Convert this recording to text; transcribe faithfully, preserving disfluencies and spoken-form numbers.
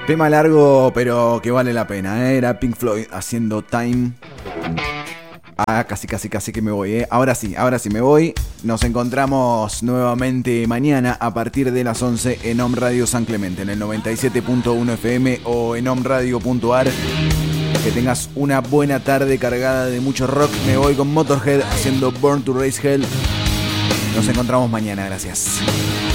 Tema largo, pero que vale la pena, ¿eh? Era Pink Floyd haciendo Time. Ah, casi, casi, casi que me voy, ¿eh? Ahora sí, ahora sí me voy. Nos encontramos nuevamente mañana a partir de las once en Om Radio San Clemente, en el noventa y siete punto uno F M o en omradio punto ar. Que tengas una buena tarde cargada de mucho rock. Me voy con Motorhead haciendo Born to Raise Hell. Nos encontramos mañana, gracias.